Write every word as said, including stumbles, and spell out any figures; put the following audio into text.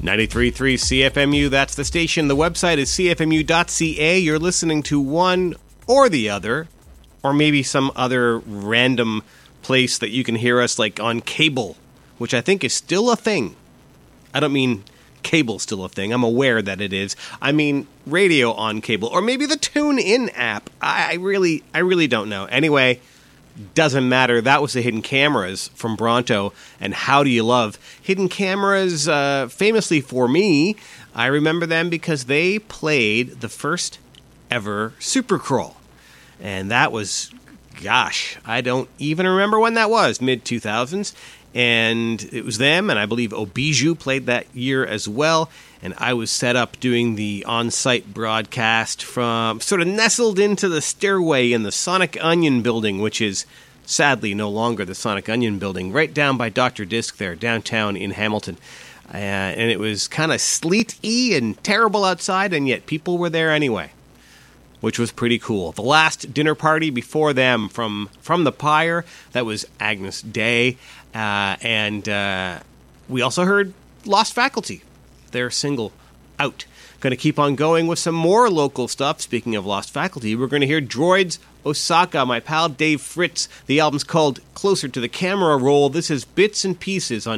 ninety-three point three C F M U, that's the station. The website is c f m u dot c a. You're listening to one or the other, or maybe some other random place that you can hear us, like on cable, which I think is still a thing. I don't mean cable still a thing. I'm aware that it is. I mean radio on cable, or maybe the TuneIn app. I, I really, I really don't know. Anyway, doesn't matter. That was the Hidden Cameras from Bronto, and How Do You Love? Hidden Cameras, uh, famously for me, I remember them because they played the first ever Supercrawl, and that was, gosh, I don't even remember when that was, mid two thousands. And it was them, and I believe Obiju played that year as well. And I was set up doing the on-site broadcast from sort of nestled into the stairway in the Sonic Onion building, which is sadly no longer the Sonic Onion building, right down by Doctor Disc there, downtown in Hamilton. Uh, and it was kind of sleety and terrible outside, and yet people were there anyway, which was pretty cool. The last dinner party before them from, from the Pyre, that was Agnus Dei. Uh, and uh, we also heard Lost Faculty, their single, Out. Going to keep on going with some more local stuff. Speaking of Lost Faculty, we're going to hear Droids Osaka, my pal Dave Fritz. The album's called Closer to the Camera Roll. This is Bits and Pieces on